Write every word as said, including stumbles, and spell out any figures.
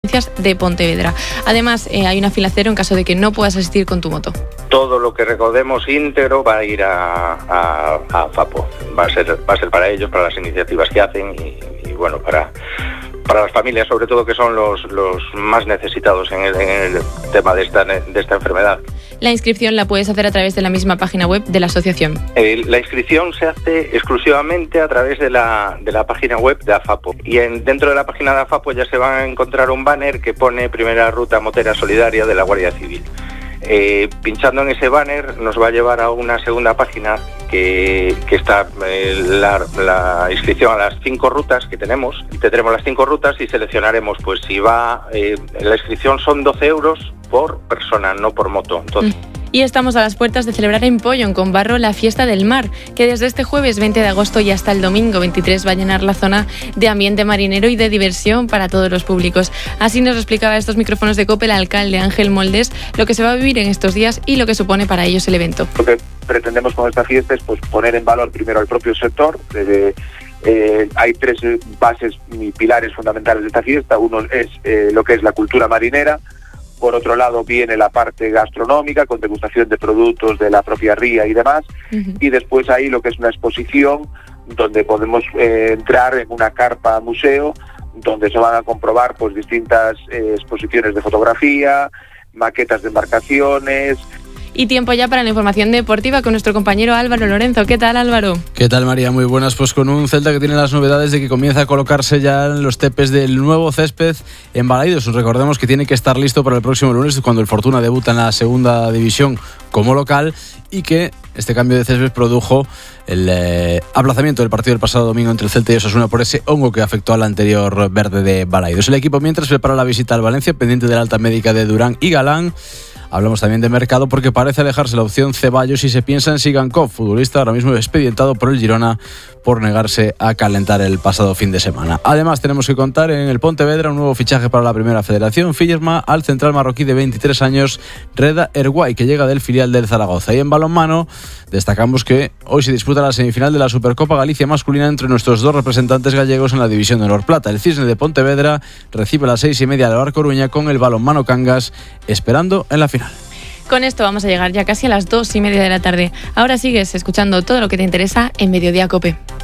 de Pontevedra. Además, eh, hay una fila cero en caso de que no puedas asistir con tu moto. Todo lo que recaudemos íntegro va a ir a, a, a FAPO. Va a ser, va a ser para ellos, para las iniciativas que hacen y, y bueno, para, para las familias, sobre todo, que son los, los más necesitados en el, en el tema de esta, de esta enfermedad. La inscripción la puedes hacer a través de la misma página web de la asociación. Eh, la inscripción se hace exclusivamente a través de la, de la página web de AFAPO. Y en, dentro de la página de AFAPO ya se va a encontrar un banner que pone Primera Ruta Motera Solidaria de la Guardia Civil. Eh, pinchando en ese banner nos va a llevar a una segunda página que, que está eh, la, la inscripción a las cinco rutas que tenemos. Y tendremos las cinco rutas y seleccionaremos, pues si va, eh, la inscripción son doce euros por persona, no por moto. Entonces, Y estamos a las puertas de celebrar en Pollón con Barro la Fiesta del Mar, que desde este jueves veinte de agosto y hasta el domingo veintitrés va a llenar la zona de ambiente marinero y de diversión para todos los públicos. Así nos explicaba a estos micrófonos de COPE el alcalde Ángel Moldes lo que se va a vivir en estos días y lo que supone para ellos el evento. Lo que pretendemos con esta fiesta es pues, poner en valor primero al propio sector. Desde, eh, hay tres bases y pilares fundamentales de esta fiesta. Uno es eh, lo que es la cultura marinera. Por otro lado viene la parte gastronómica, con degustación de productos de la propia ría y demás. Uh-huh. Y después hay lo que es una exposición donde podemos eh, entrar en una carpa museo, donde se van a comprobar pues distintas eh, exposiciones de fotografía, maquetas de embarcaciones. Y tiempo ya para la información deportiva con nuestro compañero Álvaro Lorenzo. ¿Qué tal, Álvaro? ¿Qué tal, María? Muy buenas. Pues con un Celta que tiene las novedades de que comienza a colocarse ya en los tepes del nuevo césped en Balaidos. Recordemos que tiene que estar listo para el próximo lunes, cuando el Fortuna debuta en la segunda división como local, y que este cambio de césped produjo el eh, aplazamiento del partido del pasado domingo entre el Celta y Osasuna por ese hongo que afectó al anterior verde de Balaidos. El equipo mientras prepara la visita al Valencia, pendiente de la alta médica de Durán y Galán. Hablamos también de mercado porque parece alejarse la opción Ceballos y se piensa en Sigankov, futbolista ahora mismo expedientado por el Girona por negarse a calentar el pasado fin de semana. Además, tenemos que contar en el Pontevedra un nuevo fichaje para la primera federación, firma al central marroquí de veintitrés años, Reda Erguay, que llega del filial del Zaragoza. Y en balonmano destacamos que hoy se disputa la semifinal de la Supercopa Galicia masculina entre nuestros dos representantes gallegos en la división de honor plata. El Cisne de Pontevedra recibe a las seis y media de la Coruña con el balonmano Cangas esperando en la final. Con esto vamos a llegar ya casi a las dos y media de la tarde. Ahora sigues escuchando todo lo que te interesa en Mediodía COPE.